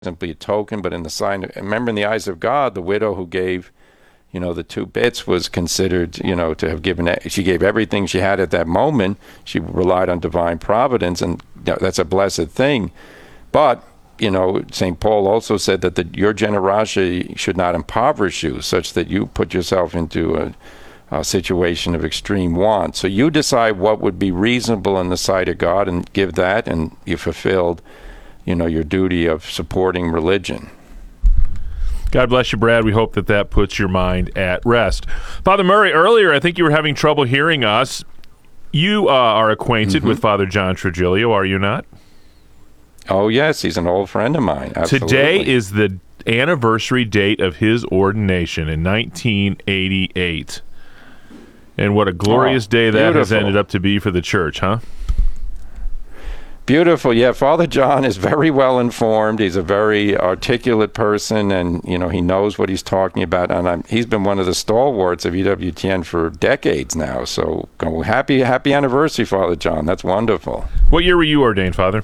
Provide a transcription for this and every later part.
simply a token, but in the sign. Remember, in the eyes of God, the widow who gave, the 2 bits was considered, to have given. She gave everything she had at that moment. She relied on divine providence, and that's a blessed thing. But St. Paul also said that your generosity should not impoverish you, such that you put yourself into a situation of extreme want. So you decide what would be reasonable in the sight of God and give that, and you fulfilled, your duty of supporting religion. God bless you, Brad. We hope that puts your mind at rest. Father Murray, earlier I think you were having trouble hearing us. You are acquainted with Father John Trigilio, are you not? Oh, yes. He's an old friend of mine. Absolutely. Today is the anniversary date of his ordination in 1988. And what a glorious day that has ended up to be for the church, huh? Beautiful. Yeah, Father John is very well informed. He's a very articulate person, and he knows what he's talking about. And he's been one of the stalwarts of EWTN for decades now. So happy anniversary, Father John. That's wonderful. What year were you ordained, Father?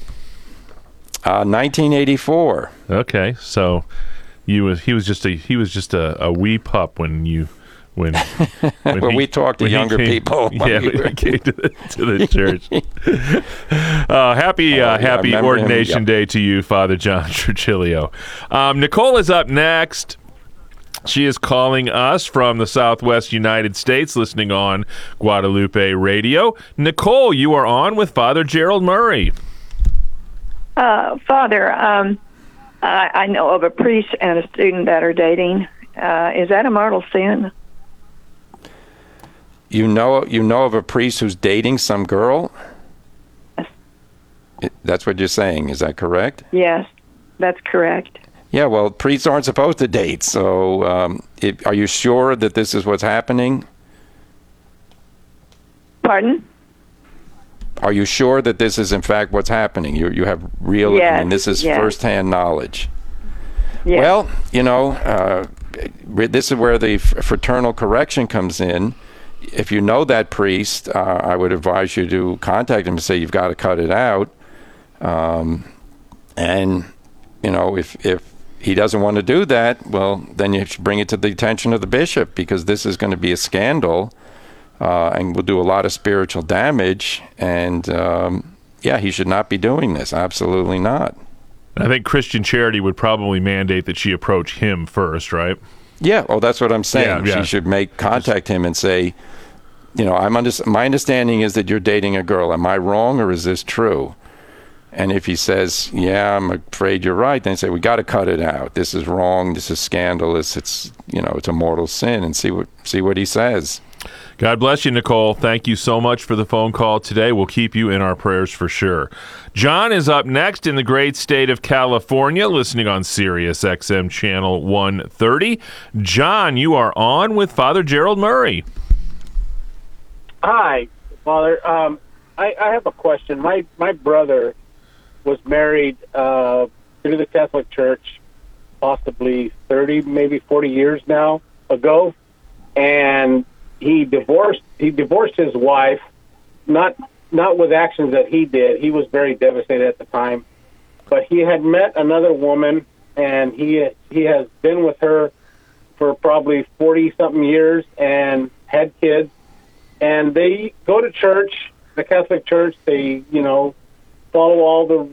1984. Okay, so he was just a wee pup when we talked to younger people. Yeah, when he came to the church. Happy ordination day to you, Father John Trigilio. Nicole is up next. She is calling us from the Southwest United States, listening on Guadalupe Radio. Nicole, you are on with Father Gerald Murray. Father, I know of a priest and a student that are dating. Is that a mortal sin? You know of a priest who's dating some girl? Yes. That's what you're saying. Is that correct? Yes, that's correct. Yeah, well, priests aren't supposed to date. So are you sure that this is what's happening? Pardon? Are you sure that this is, in fact, what's happening? You have real, yes, this is firsthand knowledge. Yes. Well, this is where the fraternal correction comes in. If you know that priest, I would advise you to contact him and say you've got to cut it out. And, if he doesn't want to do that, well, then you should bring it to the attention of the bishop, because this is going to be a scandal. And will do a lot of spiritual damage, and he should not be doing this. Absolutely not. I think Christian Charity would probably mandate that she approach him first, right? Yeah, that's what I'm saying. Yeah. She should contact him and say, my understanding is that you're dating a girl. Am I wrong, or is this true? And if he says, yeah, I'm afraid you're right, then say, we got to cut it out. This is wrong. This is scandalous. It's a mortal sin, and see what he says. God bless you, Nicole. Thank you so much for the phone call today. We'll keep you in our prayers for sure. John is up next in the great state of California, listening on Sirius XM Channel 130. John, you are on with Father Gerald Murray. Hi, Father. I have a question. My brother was married to the Catholic Church possibly 30, maybe 40 years now ago, and he divorced his wife, not with actions that he did. He was very devastated at the time, but he had met another woman, and he has been with her for probably 40-something years and had kids. And they go to church, the Catholic Church. They, follow all the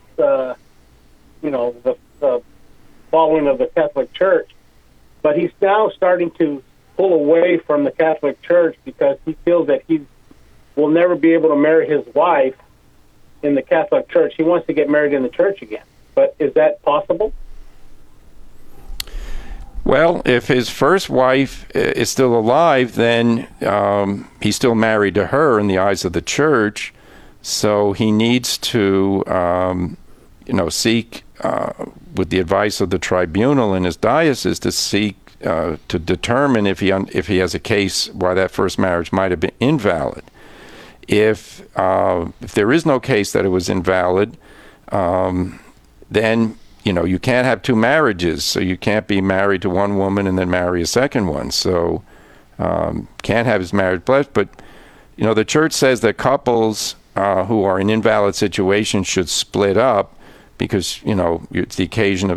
following of the Catholic Church. But he's now starting to pull away from the Catholic Church because he feels that he will never be able to marry his wife in the Catholic Church. He wants to get married in the church again. But is that possible? Well, if his first wife is still alive, then he's still married to her in the eyes of the church. So he needs to, seek, with the advice of the tribunal in his diocese, to seek to determine if he has a case why that first marriage might have been invalid. If there is no case that it was invalid, then you can't have two marriages. So you can't be married to one woman and then marry a second one. So can't have his marriage blessed. But the church says that couples who are in invalid situations should split up. because, you know, it's the occasion of